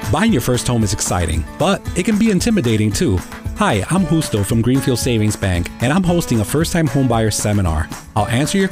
Buying your first home is exciting, but it can be intimidating too. Hi, I'm Justo from Greenfield Savings Bank, and I'm hosting a first-time homebuyer seminar. I'll answer your